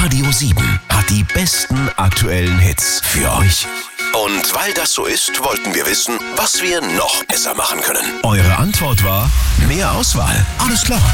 Radio 7 hat die besten aktuellen Hits für euch. Und weil das so ist, wollten wir wissen, was wir noch besser machen können. Eure Antwort war: mehr Auswahl. Alles klar.